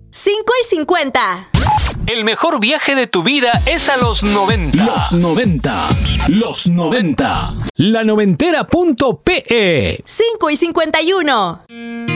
5:50. El mejor viaje de tu vida es a los 90. Los 90. Los 90. La noventera.pe. 5:51.